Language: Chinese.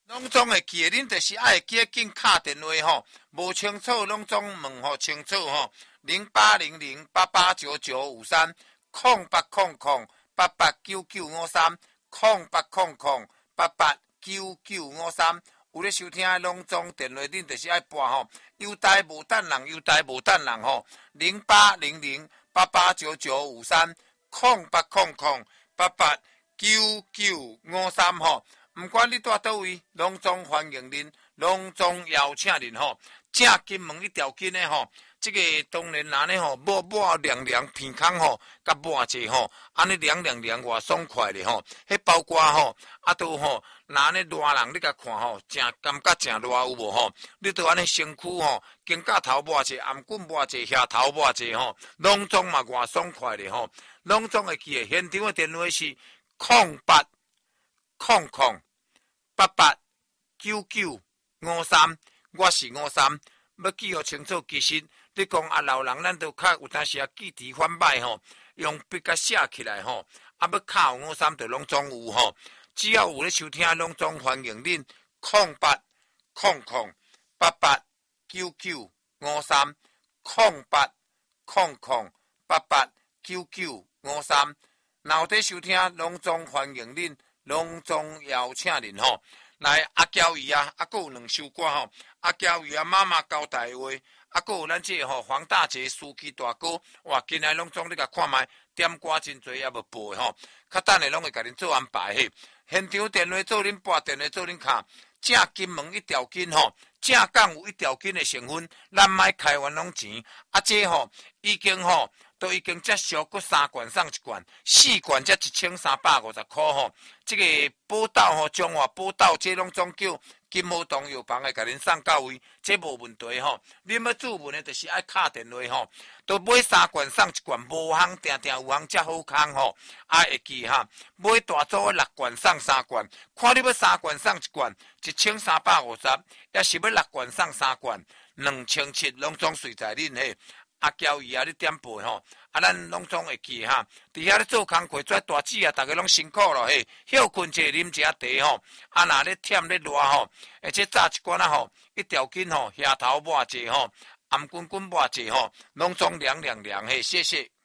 拢总会记得，恁就是爱记得紧敲电话吼，无清楚拢总问吼清楚吼，0800889953，0800889953，0800889953，有咧收听的拢总电话，恁就是爱拨吼，有台无等人，有台无等人吼，0800889953，0800889953吼。毋管你住倒位，拢总欢迎恁，拢总邀请恁吼。正金门一条筋的吼，这个当然啦呢吼，抹凉凉片空吼，甲抹者吼，安尼凉凉凉偌爽快咧吼。迄包括吼，都吼，那呢热人你甲看吼，正感觉正热有无吼？你都安尼身躯吼，肩胛头抹者，颔骨抹者，下头抹者吼，拢总嘛偌爽快咧吼。拢总会记诶，现场诶电话是0800889953，我是53，要记好清楚。其实你讲老人，咱都较有当时记忆反歹吼，用笔甲写起来吼，要敲53就拢总有吼。只要有咧收听，拢总欢迎恁0800889953，0800889953，若有咧收听，拢总欢迎恁。拢总邀请恁吼，来阿娇姨啊，还佫有两首歌吼，阿娇姨啊妈妈交代话，还佫有咱这吼黄大姐司机大哥，哇，今仔拢总你甲看卖，点歌真多也无报吼，较等下拢会甲恁做安排嘿。现场电话做恁拨电话做恁敲，正金门一条筋吼，正港有一条筋的成分，咱莫开玩弄钱，这吼已经吼。都已经接续，搁3罐送1罐，4罐才1350块吼。这个宝岛吼，中华宝岛，这拢总叫金毛东药房会甲恁送到位，这无问题吼。恁要注文的，就是爱敲电话吼，都买3罐送1罐，无行定定有行才好康吼。会记哈，买大组的6罐送3罐，看你要3罐送1罐，1350，也是要6罐送3罐，2700，拢总随在恁嘿。阿娇姨啊，你点背吼，咱拢总会记哈。伫遐咧做工课，遮大姊啊，逐个拢辛苦咯嘿。休困者啉一下茶吼，若咧忝咧热吼，而且炸一罐啊吼，一条筋吼，下头抹者吼，颔棍棍抹者吼，拢总凉凉凉嘿，谢谢。